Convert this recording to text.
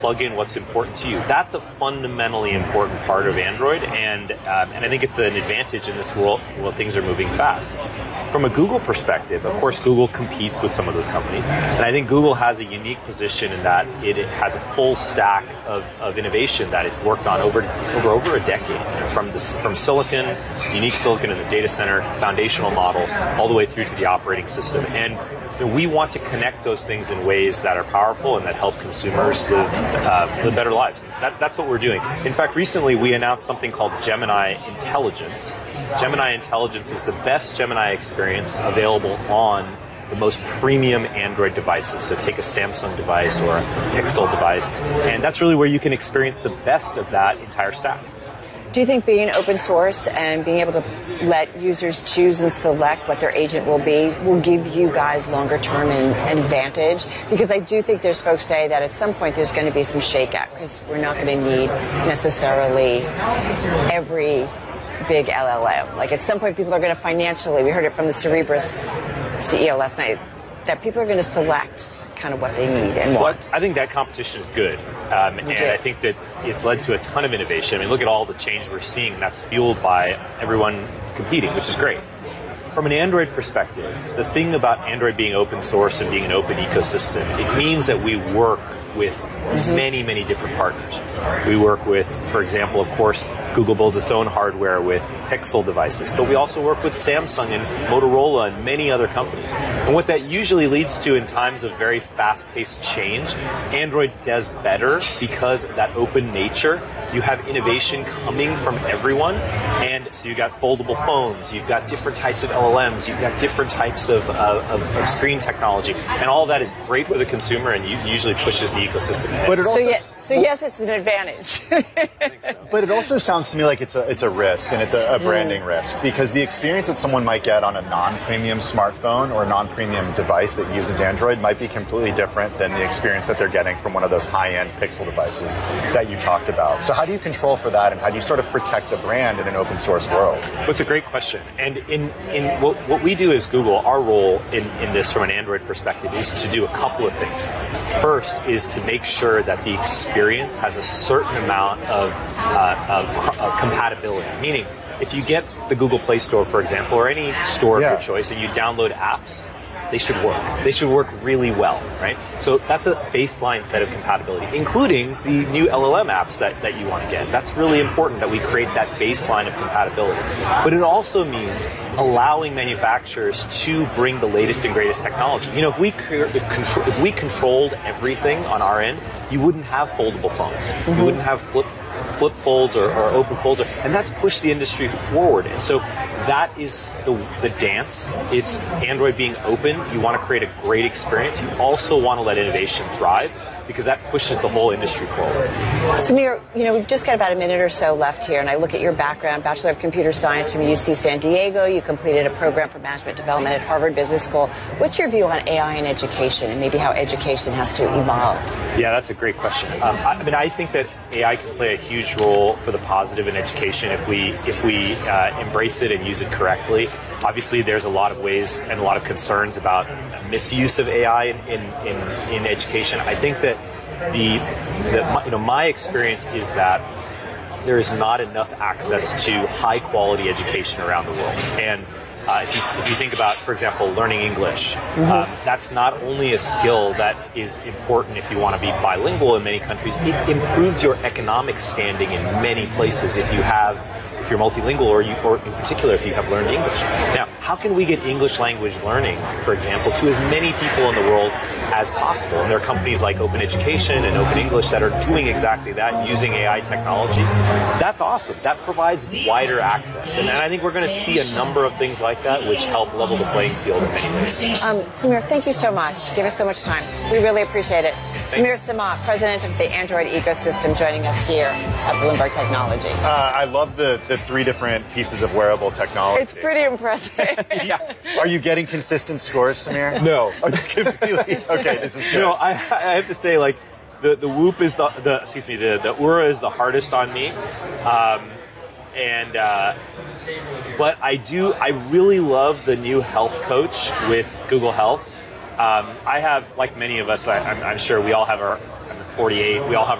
plug in what's important to you. That's a fundamentally important part of Android, and I think it's an advantage in this world where things are moving fast. From a Google perspective, of course, Google competes with some of those companies, and I think Google has a unique position in that it has a full stack of innovation that it's worked on over a decade, from silicon, unique silicon in the data center, foundational models, all the way through to the operating system. And we want to connect those things in ways that are powerful and that help consumers live better lives. That's what we're doing. In fact, recently we announced something called Gemini Intelligence. Gemini Intelligence is the best Gemini experience available on the most premium Android devices. So take a Samsung device or a Pixel device, and that's really where you can experience the best of that entire stack. Do you think being open source and being able to let users choose and select what their agent will be will give you guys longer term an advantage? Because I do think there's folks say that at some point there's going to be some shakeout because we're not going to need necessarily every big LLM. Like at some point people are going to financially, we heard it from the Cerebras CEO last night, that people are going to select kind of what they need and want. Well, I think that competition is good. And I think that it's led to a ton of innovation. I mean, look at all the change we're seeing. That's fueled by everyone competing, which is great. From an Android perspective, the thing about Android being open source and being an open ecosystem, it means that we work with many, many different partners. We work with, for example, of course, Google builds its own hardware with Pixel devices, but we also work with Samsung and Motorola and many other companies. And what that usually leads to in times of very fast-paced change, Android does better because of that open nature. You have innovation coming from everyone, and so you've got foldable phones, you've got different types of LLMs, you've got different types of screen technology, and all of that is great for the consumer and usually pushes the ecosystem ahead. But it also, so yes, it's an advantage. But it also sounds to me like it's a risk, and it's a branding risk, because the experience that someone might get on a non-premium smartphone or a non-premium device that uses Android might be completely different than the experience that they're getting from one of those high-end Pixel devices that you talked about. So how do you control for that, and how do you sort of protect the brand in an open source world? Well, it's a great question. And in what we do as Google, our role in this from an Android perspective is to do a couple of things. First is to make sure that the experience has a certain amount of compatibility. Meaning, if you get the Google Play Store, for example, or any store of your choice, and you download apps, they should work. They should work really well, right? So that's a baseline set of compatibility, including the new LLM apps that you want to get. That's really important that we create that baseline of compatibility. But it also means allowing manufacturers to bring the latest and greatest technology. You know, if we controlled everything on our end, you wouldn't have foldable phones. You wouldn't have flip folds or open folds, and that's pushed the industry forward. And so that is the dance. It's Android being open. You want to create a great experience. You also want to let innovation thrive, because that pushes the whole industry forward. Samir, you know, we've just got about a minute or so left here, and I look at your background, Bachelor of Computer Science from UC San Diego. You completed a program for management development at Harvard Business School. What's your view on AI in education, and maybe how education has to evolve? Yeah, that's a great question. I think that AI can play a huge role for the positive in education if we embrace it and use it correctly. Obviously, there's a lot of ways and a lot of concerns about misuse of AI in education. I think that my experience is that there is not enough access to high quality education around the world. And if you think about, for example, learning English, that's not only a skill that is important if you want to be bilingual in many countries. It improves your economic standing in many places if you're multilingual, or in particular if you have learned English. Now, how can we get English language learning, for example, to as many people in the world as possible? And there are companies like Open Education and Open English that are doing exactly that, using AI technology. That's awesome. That provides wider access. And I think we're going to see a number of things like that which help level the playing field in many ways. Samir, thank you so much. Give us so much time. We really appreciate it. Samir Samat, president of the Android ecosystem, joining us here at Bloomberg Technology. I love the three different pieces of wearable technology. It's pretty impressive. Yeah. Are you getting consistent scores, Samir? No. Oh, it's completely okay. This is good. No, I have to say, like, the Whoop is the Oura is the hardest on me. But I really love the new Health Coach with Google Health. I have, like many of us, I'm sure we all have our 48. We all have